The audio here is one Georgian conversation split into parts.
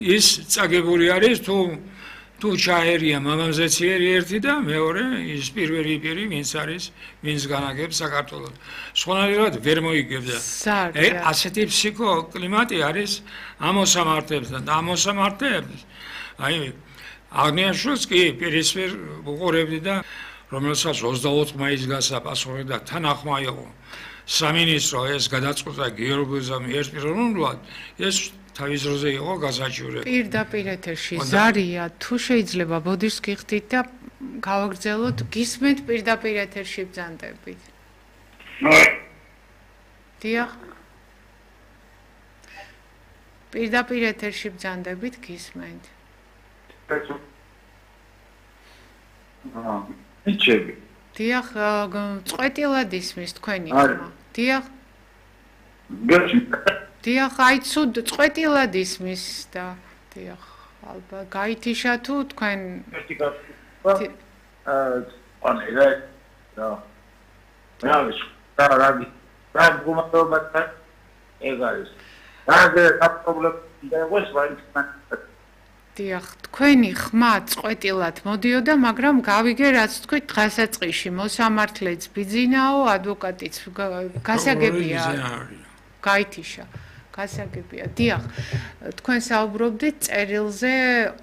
ის წაგებული არის თუ ჩაერია მამამზეციერი ერთი და მეორე ის პირველი პირი ვინც არის ვინც განაგებს საქართველოს სხვანაირად ვერ მოიგებდა ასეთი ფსიქოკლიმატი არის ამოსამართებთან და ამოსამართებს აი აღნიშნულს კი პირისპირ უყურებდი და რომელსაც 24 მაისს გასაპასუხე და თანახმა იყო სამინისტრო ეს გადაწყვეტა გიორგ გუზამ ერთპიროვნულად ეს თავის დროზე იყო გასაჩივრებული. პირდაპირ ეთერში ზარია თუ შეიძლება ბოდიშს გიხდით და გავაგრძელოთ გისმენთ პირდაპირ ეთერში ბრძანდებით. დიახ. პირდაპირ ეთერში ბრძანდებით გისმენთ. იჩები. დიახ, წყვეტილად ისმის თქვენი ხმა. დიახ. დიახ, აი ცუდ წყვეტილად ისმის და დიახ, ალბათ გაითიშა თუ თქვენ დიახ, თქვენი ხმა წყვეტილად მოდიოდა, მაგრამ გავიგე რაც თქვით დღესაწყისში მოსამართლეც ბიძინაო, ადვოკატიც გასაგებია. გაითიშა. გასაგებია. დიახ, თქვენ საუბრობდით წერილზე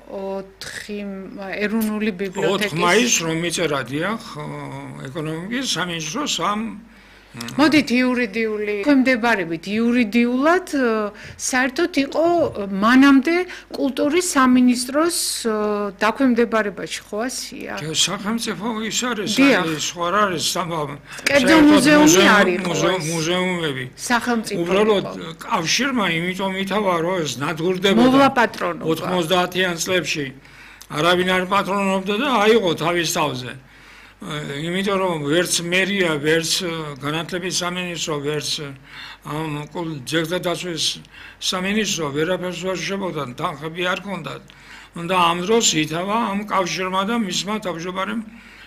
4 ეროვნული ბიბლიოთეკის 4 მაისს რომ მიწერა დიახ, ეკონომიკის სამინისტროს ამ მოდით იურიდიული ქვემდებარებით იურიდიულად საერთოდ იყო მანამდე კულტურის სამინისტროს დაქვემდებარებაში ხო ასია? სახელმწიფო ის არის, სხვა არის კერძო მუზეუმი არის მუზეუმები. სახელმწიფო უბრალოდ კავშირმა იმიტომ ითავა რომ ეს ნადგურდებოდა მოვლა პატრონობა 90-იან წლებში არავინ არ პატრონობდა და აიღო თავის თავზე. იმიტომ რომ ვერც მერია, ვერც განათლების სამინისტრო, ვერც ამ ჯერთა დაცვის სამინისტრო ვერაფერს ვერ შეებოდა, თანხები არ ჰქონდათ. და ამ დროს ითავა ამ კავშირმა და მისმა თავმჯდომარემ